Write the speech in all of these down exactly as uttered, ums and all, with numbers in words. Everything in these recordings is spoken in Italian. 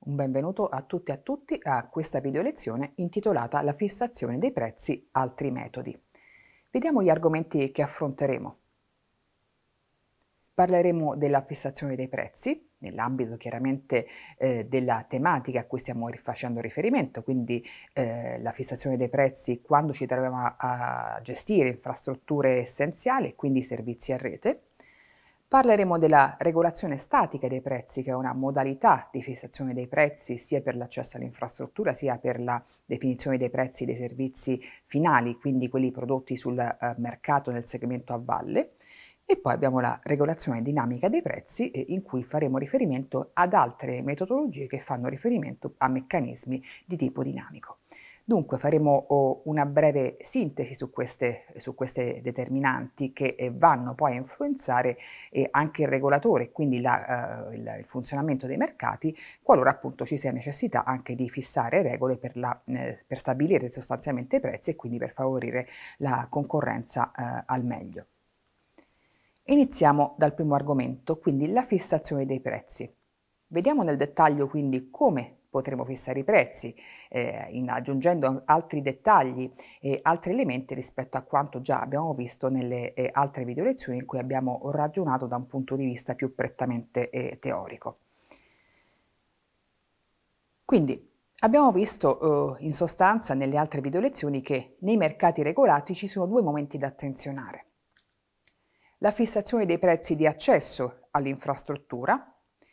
Un benvenuto a tutti e a tutti a questa video lezione intitolata La fissazione dei prezzi, altri metodi. Vediamo gli argomenti che affronteremo. Parleremo della fissazione dei prezzi, nell'ambito chiaramente eh, della tematica a cui stiamo facendo riferimento, quindi eh, la fissazione dei prezzi quando ci troviamo a, a gestire infrastrutture essenziali, quindi servizi a rete. Parleremo della regolazione statica dei prezzi, che è una modalità di fissazione dei prezzi sia per l'accesso all'infrastruttura sia per la definizione dei prezzi dei servizi finali, quindi quelli prodotti sul eh, mercato nel segmento a valle. E poi abbiamo la regolazione dinamica dei prezzi, eh, in cui faremo riferimento ad altre metodologie che fanno riferimento a meccanismi di tipo dinamico. Dunque faremo oh, una breve sintesi su queste, su queste determinanti che eh, vanno poi a influenzare eh, anche il regolatore, quindi la, eh, il, il funzionamento dei mercati, qualora appunto ci sia necessità anche di fissare regole per, la, eh, per stabilire sostanzialmente i prezzi e quindi per favorire la concorrenza eh, al meglio. Iniziamo dal primo argomento, quindi la fissazione dei prezzi. Vediamo nel dettaglio quindi come potremo fissare i prezzi, eh, in, aggiungendo altri dettagli e altri elementi rispetto a quanto già abbiamo visto nelle eh, altre video lezioni in cui abbiamo ragionato da un punto di vista più prettamente eh, teorico. Quindi abbiamo visto eh, in sostanza nelle altre video lezioni che nei mercati regolati ci sono due momenti da attenzionare. La fissazione dei prezzi di accesso all'infrastruttura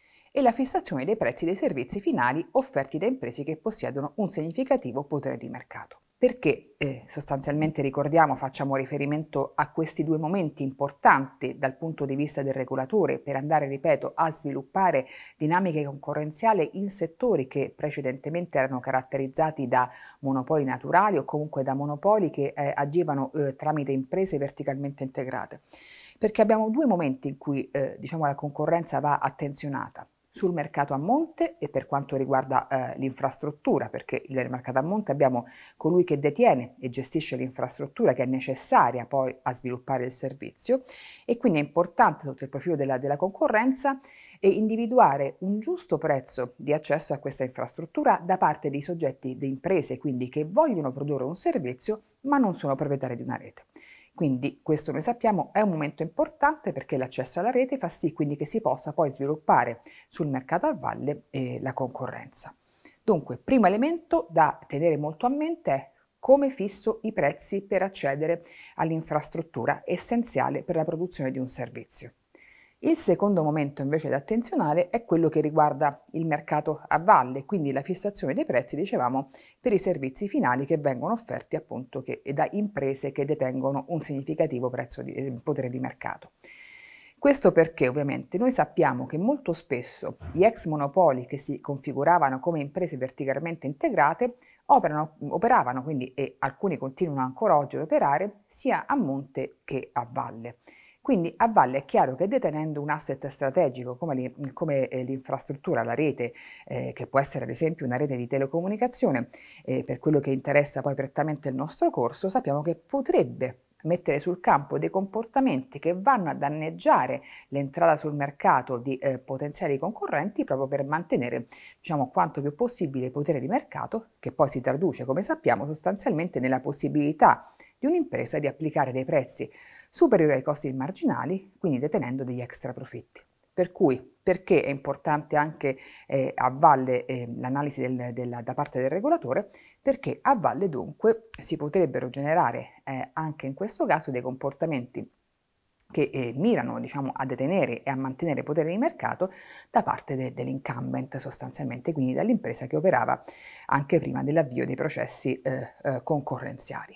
e la fissazione dei prezzi dei servizi finali offerti da imprese che possiedono un significativo potere di mercato. Perché eh, sostanzialmente ricordiamo, facciamo riferimento a questi due momenti importanti dal punto di vista del regolatore per andare, ripeto, a sviluppare dinamiche concorrenziali in settori che precedentemente erano caratterizzati da monopoli naturali o comunque da monopoli che eh, agivano eh, tramite imprese verticalmente integrate. Perché abbiamo due momenti in cui eh, diciamo, la concorrenza va attenzionata. Sul mercato a monte e per quanto riguarda eh, l'infrastruttura, perché nel mercato a monte abbiamo colui che detiene e gestisce l'infrastruttura che è necessaria poi a sviluppare il servizio, e quindi è importante sotto il profilo della, della concorrenza eh, individuare un giusto prezzo di accesso a questa infrastruttura da parte dei soggetti, di imprese quindi che vogliono produrre un servizio ma non sono proprietari di una rete. Quindi questo noi sappiamo è un momento importante perché l'accesso alla rete fa sì quindi che si possa poi sviluppare sul mercato a valle eh, la concorrenza. Dunque, primo elemento da tenere molto a mente è come fisso i prezzi per accedere all'infrastruttura essenziale per la produzione di un servizio. Il secondo momento invece da attenzionare è quello che riguarda il mercato a valle, quindi la fissazione dei prezzi, dicevamo, per i servizi finali che vengono offerti appunto che, da imprese che detengono un significativo prezzo di, eh, potere di mercato. Questo perché ovviamente noi sappiamo che molto spesso gli ex monopoli che si configuravano come imprese verticalmente integrate operano, operavano, quindi, e alcuni continuano ancora oggi ad operare, sia a monte che a valle. Quindi a valle è chiaro che detenendo un asset strategico come, come eh, l'infrastruttura, la rete, eh, che può essere ad esempio una rete di telecomunicazione, eh, per quello che interessa poi prettamente il nostro corso, sappiamo che potrebbe mettere sul campo dei comportamenti che vanno a danneggiare l'entrata sul mercato di eh, potenziali concorrenti proprio per mantenere, diciamo, quanto più possibile il potere di mercato, che poi si traduce, come sappiamo, sostanzialmente nella possibilità di un'impresa di applicare dei prezzi superiori ai costi marginali, quindi detenendo degli extra profitti. Per cui, perché è importante anche eh, a valle eh, l'analisi del, del, da parte del regolatore? Perché a valle dunque si potrebbero generare eh, anche in questo caso dei comportamenti che eh, mirano, diciamo, a detenere e a mantenere potere di mercato da parte de, dell'incumbent sostanzialmente, quindi dall'impresa che operava anche prima dell'avvio dei processi eh, eh, concorrenziali.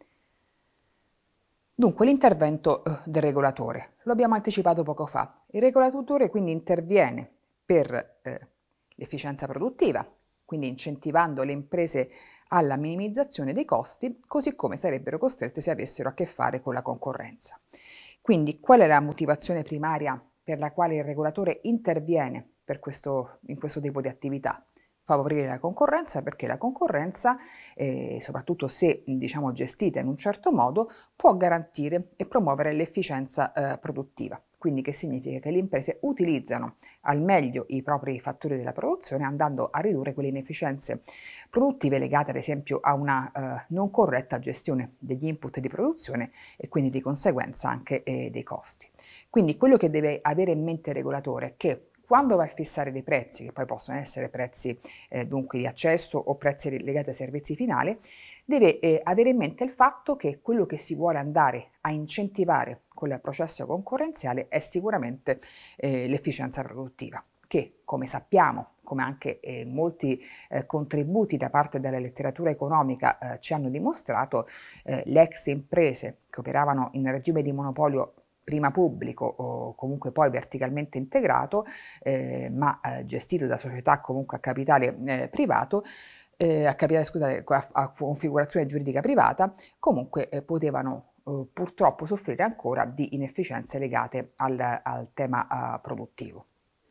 Dunque, l'intervento eh, del regolatore, lo abbiamo anticipato poco fa. Il regolatore quindi interviene per eh, l'efficienza produttiva, quindi incentivando le imprese alla minimizzazione dei costi, così come sarebbero costrette se avessero a che fare con la concorrenza. Quindi, qual è la motivazione primaria per la quale il regolatore interviene per questo, in questo tipo di attività? Favorire la concorrenza, perché la concorrenza, eh, soprattutto se diciamo gestita in un certo modo, può garantire e promuovere l'efficienza eh, produttiva. quindi che significa che le imprese utilizzano al meglio i propri fattori della produzione andando a ridurre quelle inefficienze produttive legate ad esempio a una eh, non corretta gestione degli input di produzione e quindi di conseguenza anche eh, dei costi. Quindi quello che deve avere in mente il regolatore è che quando va a fissare dei prezzi, che poi possono essere prezzi eh, dunque di accesso o prezzi legati ai servizi finali, deve eh, avere in mente il fatto che quello che si vuole andare a incentivare con il processo concorrenziale è sicuramente eh, l'efficienza produttiva, che come sappiamo, come anche eh, molti eh, contributi da parte della letteratura economica eh, ci hanno dimostrato, eh, le ex imprese che operavano in regime di monopolio prima pubblico o comunque poi verticalmente integrato, eh, ma eh, gestito da società comunque a capitale eh, privato, eh, a capitale, scusate, a, a configurazione giuridica privata, comunque eh, potevano eh, purtroppo soffrire ancora di inefficienze legate al, al tema uh, produttivo.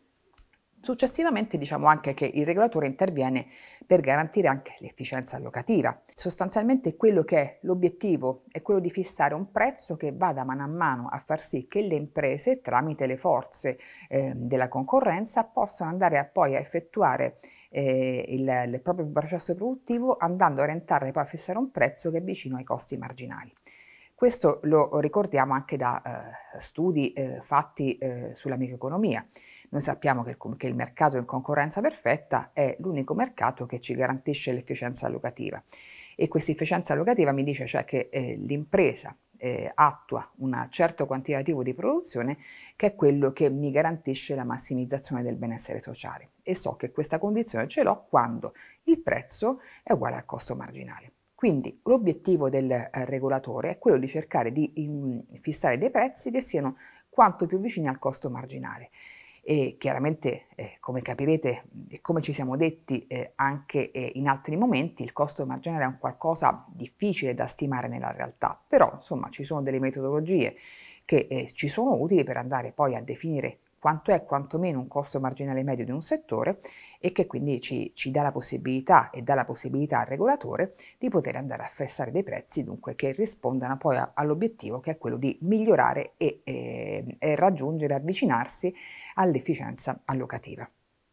Successivamente diciamo anche che il regolatore interviene per garantire anche l'efficienza allocativa. Sostanzialmente quello che è l'obiettivo è quello di fissare un prezzo che vada mano a mano a far sì che le imprese tramite le forze eh, della concorrenza possano andare a poi a effettuare eh, il, il proprio processo produttivo andando a orientare poi a fissare un prezzo che è vicino ai costi marginali. Questo lo ricordiamo anche da eh, studi eh, fatti eh, sulla microeconomia. Noi sappiamo che il, che il mercato in concorrenza perfetta è l'unico mercato che ci garantisce l'efficienza allocativa e questa efficienza allocativa mi dice cioè che eh, l'impresa eh, attua un certo quantitativo di produzione che è quello che mi garantisce la massimizzazione del benessere sociale e so che questa condizione ce l'ho quando il prezzo è uguale al costo marginale. Quindi l'obiettivo del eh, regolatore è quello di cercare di in, fissare dei prezzi che siano quanto più vicini al costo marginale. E chiaramente, eh, come capirete e come ci siamo detti eh, anche eh, in altri momenti, il costo marginale è un qualcosa difficile da stimare nella realtà, però insomma ci sono delle metodologie che eh, ci sono utili per andare poi a definire quanto è quantomeno un costo marginale medio di un settore e che quindi ci, ci dà la possibilità e dà la possibilità al regolatore di poter andare a fissare dei prezzi dunque che rispondano poi a, all'obiettivo che è quello di migliorare e, eh, e raggiungere, avvicinarsi all'efficienza allocativa.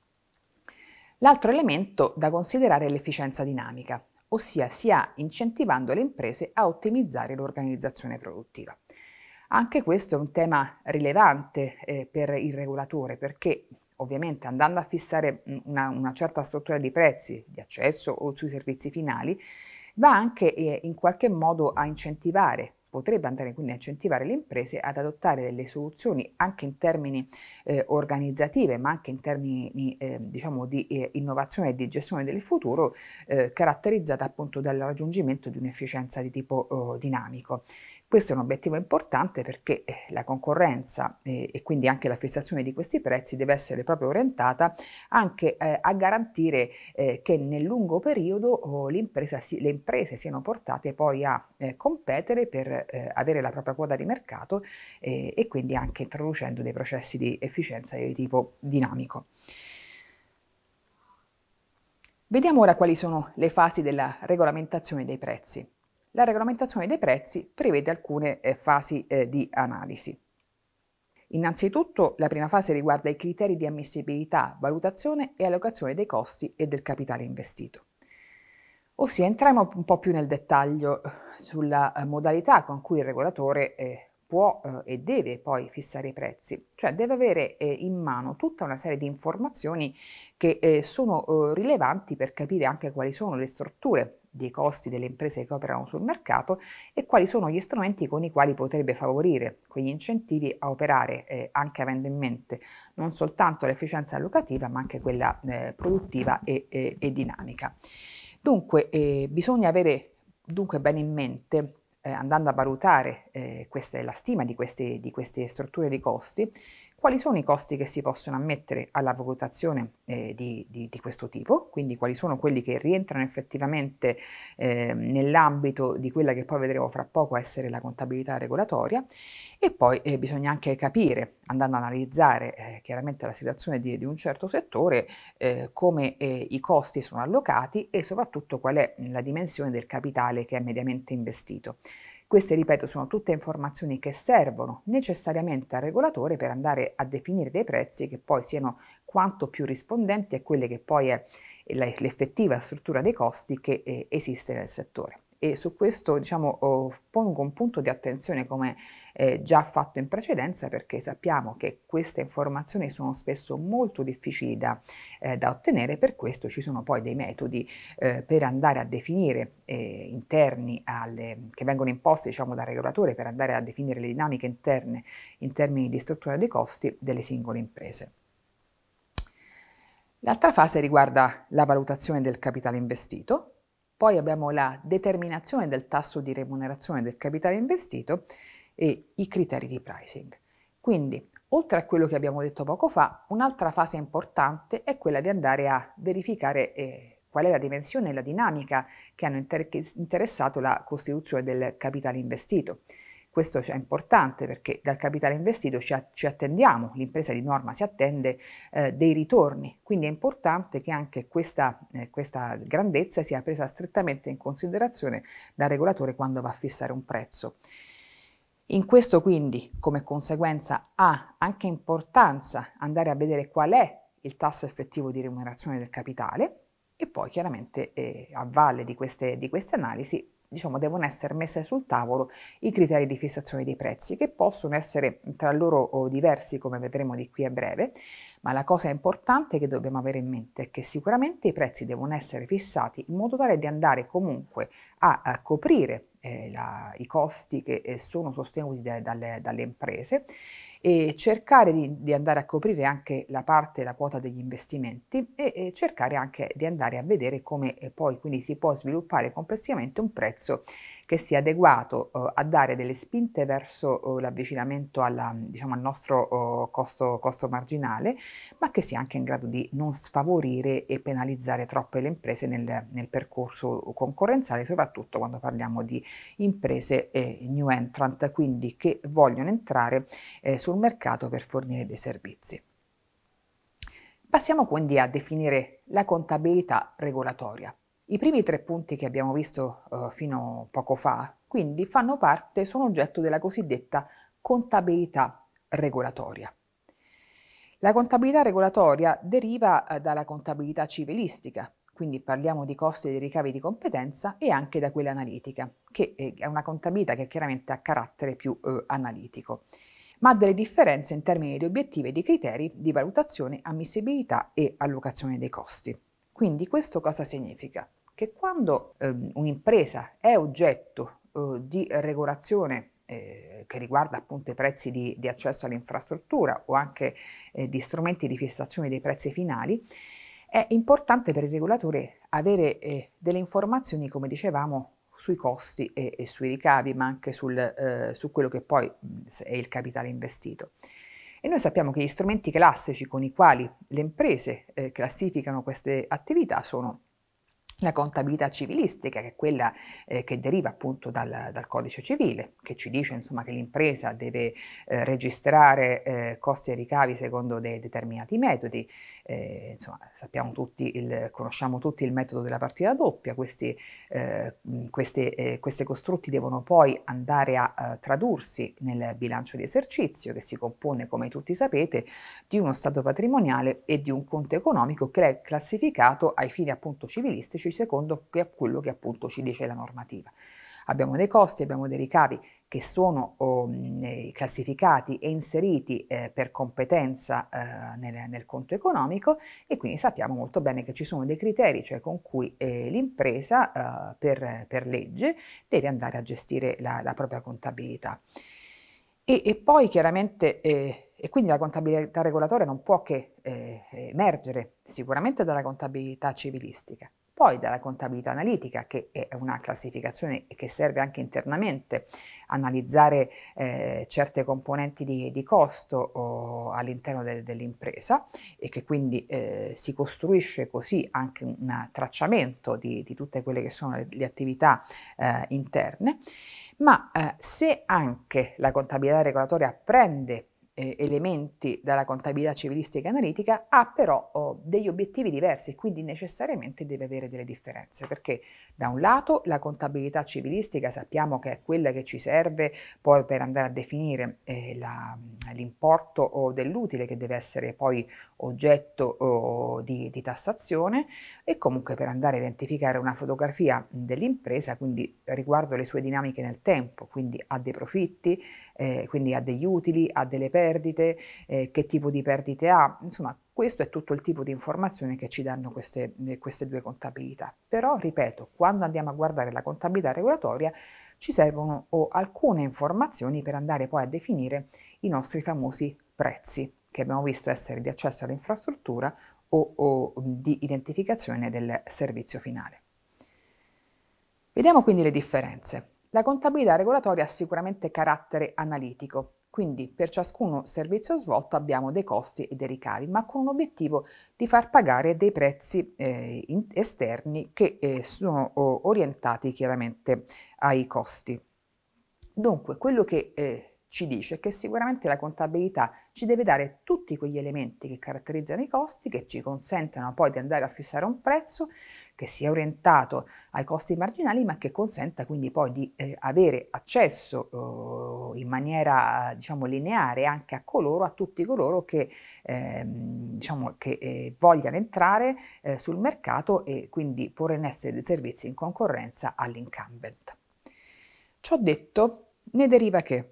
L'altro elemento da considerare è l'efficienza dinamica, ossia sia incentivando le imprese a ottimizzare l'organizzazione produttiva. Anche questo è un tema rilevante eh, per il regolatore perché ovviamente andando a fissare una, una certa struttura di prezzi di accesso o sui servizi finali va anche eh, in qualche modo a incentivare, potrebbe andare quindi a incentivare le imprese ad adottare delle soluzioni anche in termini eh, organizzative ma anche in termini eh, diciamo di eh, innovazione e di gestione del futuro eh, caratterizzata appunto dal raggiungimento di un'efficienza di tipo eh, dinamico. Questo è un obiettivo importante perché la concorrenza eh, e quindi anche la fissazione di questi prezzi deve essere proprio orientata anche eh, a garantire eh, che nel lungo periodo oh, l'impresa si, le imprese siano portate poi a eh, competere per eh, avere la propria quota di mercato eh, e quindi anche introducendo dei processi di efficienza di tipo dinamico. Vediamo ora quali sono le fasi della regolamentazione dei prezzi. La regolamentazione dei prezzi prevede alcune eh, fasi eh, di analisi. Innanzitutto la prima fase riguarda i criteri di ammissibilità, valutazione e allocazione dei costi e del capitale investito. Ossia entriamo un po' più nel dettaglio sulla eh, modalità con cui il regolatore eh, può eh, e deve poi fissare i prezzi, cioè deve avere eh, in mano tutta una serie di informazioni che eh, sono eh, rilevanti per capire anche quali sono le strutture dei costi delle imprese che operano sul mercato e quali sono gli strumenti con i quali potrebbe favorire quegli incentivi a operare eh, anche avendo in mente non soltanto l'efficienza allocativa ma anche quella eh, produttiva e, e, e dinamica. Dunque eh, bisogna avere dunque bene in mente eh, andando a valutare eh, queste, la stima di queste, di queste strutture di costi, quali sono i costi che si possono ammettere alla valutazione eh, di, di, di questo tipo, quindi quali sono quelli che rientrano effettivamente eh, nell'ambito di quella che poi vedremo fra poco essere la contabilità regolatoria e poi eh, bisogna anche capire, andando a analizzare eh, chiaramente la situazione di, di un certo settore, eh, come eh, i costi sono allocati e soprattutto qual è la dimensione del capitale che è mediamente investito. Queste, ripeto, sono tutte informazioni che servono necessariamente al regolatore per andare a definire dei prezzi che poi siano quanto più rispondenti a quelle che poi è l'effettiva struttura dei costi che eh, esiste nel settore. E su questo, diciamo, oh, pongo un punto di attenzione come eh, già fatto in precedenza, perché sappiamo che queste informazioni sono spesso molto difficili da, eh, da ottenere. Per questo ci sono poi dei metodi eh, per andare a definire eh, interni alle, che vengono imposti, diciamo, dal regolatore, per andare a definire le dinamiche interne in termini di struttura dei costi delle singole imprese. L'altra fase riguarda la valutazione del capitale investito. Poi abbiamo la determinazione del tasso di remunerazione del capitale investito e i criteri di pricing. Quindi, oltre a quello che abbiamo detto poco fa, un'altra fase importante è quella di andare a verificare eh, qual è la dimensione e la dinamica che hanno inter- interessato la costituzione del capitale investito. Questo è importante perché dal capitale investito ci, a- ci attendiamo, l'impresa di norma si attende eh, dei ritorni, quindi è importante che anche questa, eh, questa grandezza sia presa strettamente in considerazione dal regolatore quando va a fissare un prezzo. In questo quindi, come conseguenza, ha anche importanza andare a vedere qual è il tasso effettivo di remunerazione del capitale e poi chiaramente eh, a valle di queste, di queste analisi, diciamo, devono essere messe sul tavolo i criteri di fissazione dei prezzi, che possono essere tra loro diversi, come vedremo di qui a breve, ma la cosa importante che dobbiamo avere in mente è che sicuramente i prezzi devono essere fissati in modo tale di andare comunque a, a coprire eh, la, i costi che eh, sono sostenuti da, dalle, dalle imprese, e cercare di, di andare a coprire anche la parte, la quota degli investimenti e, e cercare anche di andare a vedere come eh, poi quindi si può sviluppare complessivamente un prezzo che sia adeguato eh, a dare delle spinte verso eh, l'avvicinamento alla, diciamo, al nostro eh, costo, costo marginale, ma che sia anche in grado di non sfavorire e penalizzare troppe le imprese nel, nel percorso concorrenziale, soprattutto quando parliamo di imprese eh, new entrant, quindi che vogliono entrare eh, sul mercato per fornire dei servizi. Passiamo quindi a definire la contabilità regolatoria. I primi tre punti che abbiamo visto eh, fino a poco fa, quindi, fanno parte, sono oggetto della cosiddetta contabilità regolatoria. La contabilità regolatoria deriva eh, dalla contabilità civilistica, quindi parliamo di costi e di ricavi di competenza, e anche da quella analitica, che è una contabilità che chiaramente ha carattere più eh, analitico, ma ha delle differenze in termini di obiettivi e di criteri di valutazione, ammissibilità e allocazione dei costi. Quindi questo cosa significa? Che quando eh, un'impresa è oggetto eh, di regolazione eh, che riguarda appunto i prezzi di, di accesso all'infrastruttura o anche eh, di strumenti di fissazione dei prezzi finali, è importante per il regolatore avere eh, delle informazioni, come dicevamo, sui costi e, e sui ricavi, ma anche sul, eh, su quello che poi mh, è il capitale investito. E noi sappiamo che gli strumenti classici con i quali le imprese eh, classificano queste attività sono la contabilità civilistica, che è quella eh, che deriva appunto dal, dal codice civile, che ci dice insomma che l'impresa deve eh, registrare eh, costi e ricavi secondo dei determinati metodi. Eh, insomma, sappiamo tutti il, conosciamo tutti il metodo della partita doppia. Questi, eh, queste, eh, questi costrutti devono poi andare a, a tradursi nel bilancio di esercizio, che si compone, come tutti sapete, di uno stato patrimoniale e di un conto economico che è classificato ai fini appunto civilistici secondo quello che appunto ci dice la normativa. Abbiamo dei costi, abbiamo dei ricavi che sono oh, classificati e inseriti eh, per competenza eh, nel, nel conto economico, e quindi sappiamo molto bene che ci sono dei criteri, cioè con cui eh, l'impresa eh, per, per legge deve andare a gestire la, la propria contabilità. E, e poi chiaramente, eh, e quindi la contabilità regolatoria non può che eh, emergere sicuramente dalla contabilità civilistica, poi dalla contabilità analitica, che è una classificazione che serve anche internamente a analizzare eh, certe componenti di, di costo all'interno de, dell'impresa, e che quindi eh, si costruisce così anche un tracciamento di, di tutte quelle che sono le, le attività eh, interne. Ma eh, se anche la contabilità regolatoria prende eh, elementi dalla contabilità civilistica e analitica ha però oh, degli obiettivi diversi e quindi necessariamente deve avere delle differenze, perché da un lato la contabilità civilistica sappiamo che è quella che ci serve poi per andare a definire eh, la, l'importo oh, dell'utile che deve essere poi oggetto oh, di, di tassazione e comunque per andare a identificare una fotografia dell'impresa, quindi riguardo le sue dinamiche nel tempo, quindi ha dei profitti, eh, quindi ha degli utili, ha delle perdite, eh, che tipo di perdite ha, insomma questo è tutto il tipo di informazioni che ci danno queste, eh, queste due contabilità. Però, ripeto, quando andiamo a guardare la contabilità regolatoria ci servono oh, alcune informazioni per andare poi a definire i nostri famosi prezzi, che abbiamo visto essere di accesso all'infrastruttura o, o di identificazione del servizio finale. Vediamo quindi le differenze. La contabilità regolatoria ha sicuramente carattere analitico, quindi per ciascuno servizio svolto abbiamo dei costi e dei ricavi, ma con un obiettivo di far pagare dei prezzi eh, esterni che eh, sono oh, orientati chiaramente ai costi. Dunque, quello che eh, ci dice è che sicuramente la contabilità ci deve dare tutti quegli elementi che caratterizzano i costi, che ci consentano poi di andare a fissare un prezzo che sia orientato ai costi marginali, ma che consenta quindi poi di eh, avere accesso eh, in maniera diciamo lineare anche a coloro, a tutti coloro che, eh, diciamo, che eh, vogliano entrare eh, sul mercato e quindi porre in essere dei servizi in concorrenza all'incumbent. Ciò detto, ne deriva che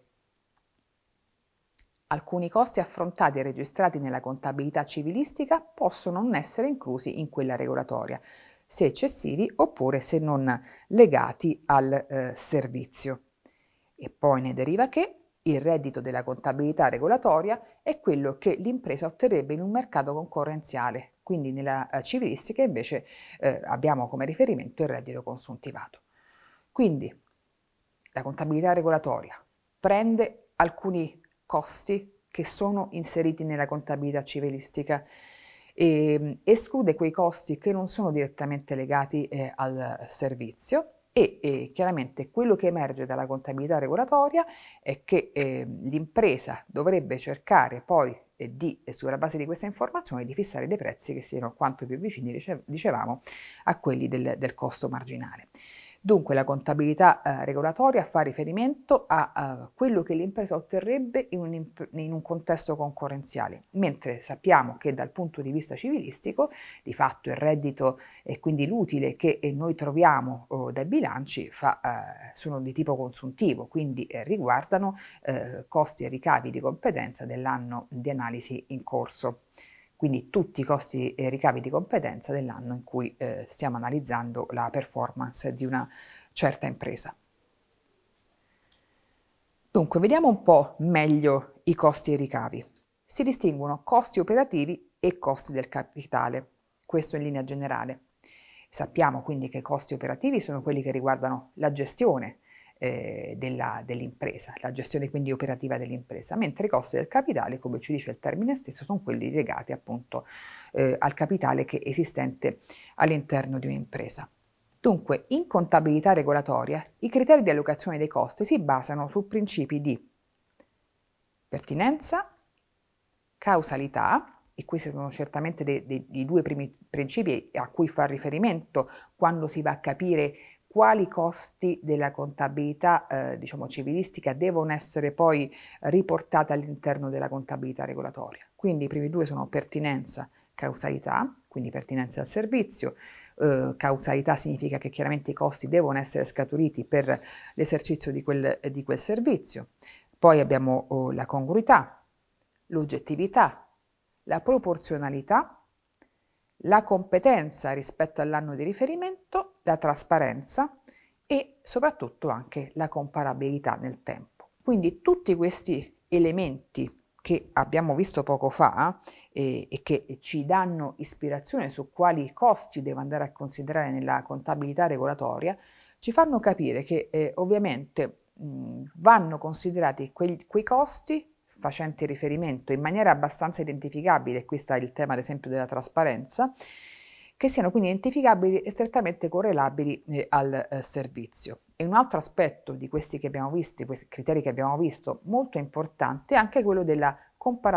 alcuni costi affrontati e registrati nella contabilità civilistica possono non essere inclusi in quella regolatoria, se eccessivi oppure se non legati al eh, servizio. E poi ne deriva che il reddito della contabilità regolatoria è quello che l'impresa otterrebbe in un mercato concorrenziale, quindi nella eh, civilistica invece eh, abbiamo come riferimento il reddito consuntivato. Quindi la contabilità regolatoria prende alcuni costi che sono inseriti nella contabilità civilistica e esclude quei costi che non sono direttamente legati eh, al servizio e, e chiaramente quello che emerge dalla contabilità regolatoria è che eh, l'impresa dovrebbe cercare poi eh, di, eh, sulla base di queste informazioni di fissare dei prezzi che siano quanto più vicini, dicevamo, a quelli del, del costo marginale. Dunque la contabilità eh, regolatoria fa riferimento a, a quello che l'impresa otterrebbe in un, in un contesto concorrenziale, mentre sappiamo che dal punto di vista civilistico, di fatto il reddito e quindi l'utile che eh, noi troviamo oh, dai bilanci fa, eh, sono di tipo consuntivo, quindi eh, riguardano eh, costi e ricavi di competenza dell'anno di analisi in corso. Quindi tutti i costi e ricavi di competenza dell'anno in cui eh, stiamo analizzando la performance di una certa impresa. Dunque, vediamo un po' meglio i costi e i ricavi. Si distinguono costi operativi e costi del capitale, questo in linea generale. Sappiamo quindi che i costi operativi sono quelli che riguardano la gestione eh, della, dell'impresa, la gestione quindi operativa dell'impresa, mentre i costi del capitale, come ci dice il termine stesso, sono quelli legati appunto eh, al capitale che è esistente all'interno di un'impresa. Dunque, in contabilità regolatoria, i criteri di allocazione dei costi si basano su principi di pertinenza, causalità, e questi sono certamente dei, dei, dei due primi principi a cui fa riferimento quando si va a capire quali costi della contabilità eh, diciamo civilistica devono essere poi riportati all'interno della contabilità regolatoria. Quindi i primi due sono pertinenza, causalità, quindi pertinenza al servizio. Eh, causalità significa che chiaramente i costi devono essere scaturiti per l'esercizio di quel, di quel servizio. Poi abbiamo oh, la congruità, l'oggettività, la proporzionalità, la competenza rispetto all'anno di riferimento, la trasparenza e soprattutto anche la comparabilità nel tempo. Quindi tutti questi elementi che abbiamo visto poco fa eh, e che ci danno ispirazione su quali costi devo andare a considerare nella contabilità regolatoria, ci fanno capire che eh, ovviamente mh, vanno considerati quei, quei costi facenti riferimento in maniera abbastanza identificabile, e qui sta il tema ad esempio della trasparenza, che siano quindi identificabili e strettamente correlabili eh, al eh, servizio. E un altro aspetto di questi che abbiamo visto, questi criteri che abbiamo visto, molto importante, è anche quello della comparando